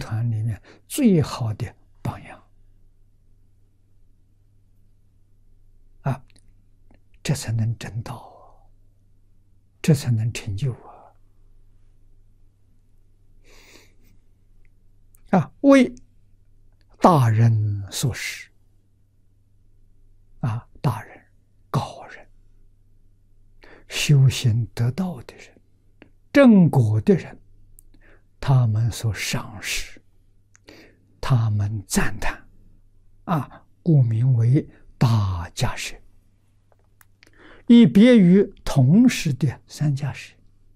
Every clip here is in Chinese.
传里面最好的榜样啊，这才能证道啊，这才能成就啊！为大人所使啊，大人、高人、修行得道的人、正果的人，他们所赏识，他们赞叹啊，故名为大迦叶，以别于同时的三迦叶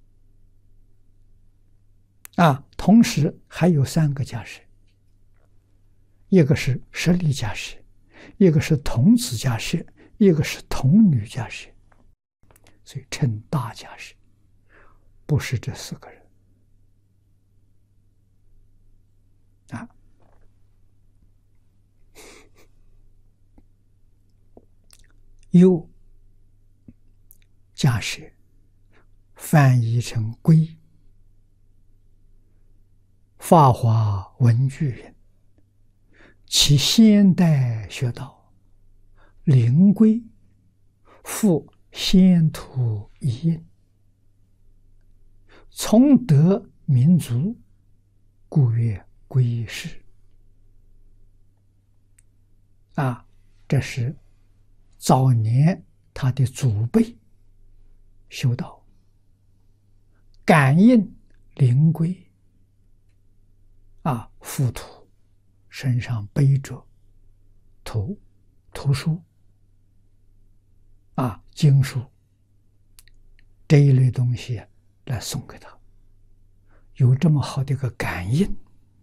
啊，同时还有三个迦叶，一个是舍利迦叶，一个是童子迦叶，一个是童女迦叶，所以称大迦叶，不是这四个人啊。又迦叶翻译成龟，法华文具云：其先代学道，灵龟复先途一印，从得民族，故曰龟氏啊。这是早年他的祖辈修道，感应灵龟啊，附图身上背着图书啊，经书这一类东西来送给他，有这么好的一个感应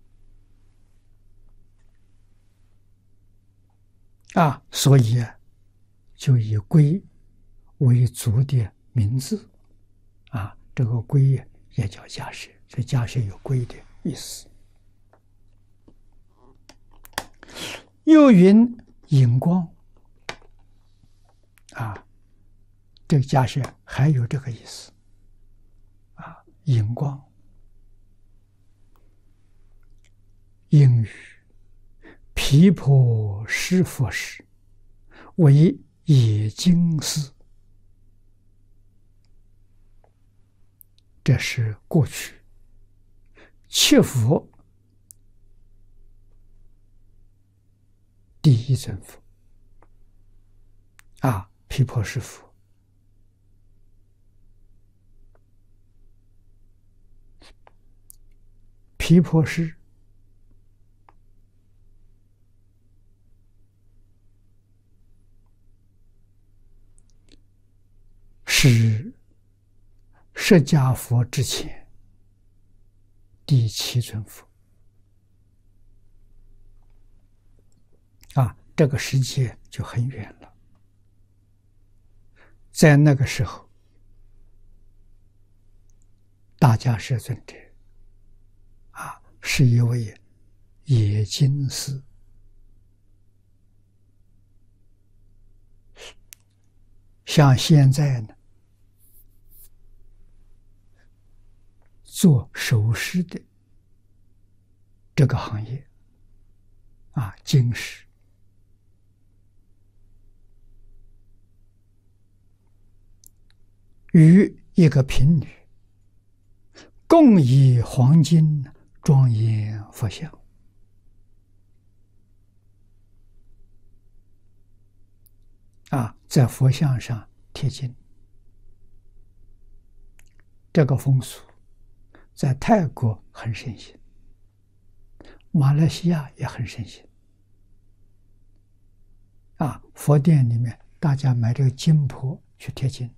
啊，所以就以龟为族的名字啊，这个龟也叫迦叶，所以迦叶有龟的意思。又云引光啊，这个迦叶还有这个意思啊，引光。应语毗婆尸佛时，为野经寺，这是过去切佛第一尊佛啊，毗婆尸佛。毗婆尸是释迦佛之前第七尊佛啊，这个时间就很远了。在那个时候，大迦叶尊者啊，是一位野金师，像现在呢，做首饰的这个行业啊，金饰与一个贫女共以黄金庄严佛像啊，在佛像上贴金。这个风俗在泰国很盛行，马来西亚也很盛行啊。佛殿里面大家买这个金箔去贴金，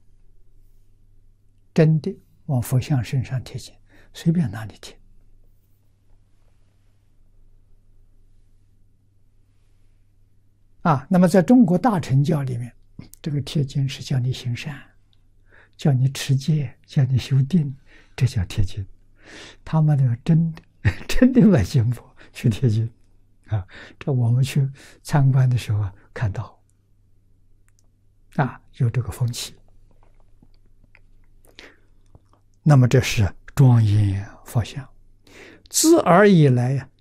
真的往佛像身上贴金，随便哪里贴啊。那么在中国大乘教里面，这个贴金是叫你行善，叫你持戒，叫你修定，这叫贴金。他们的真的买金箔去贴金啊，这我们去参观的时候看到啊，有这个风气。那么这是庄严佛像，自尔以来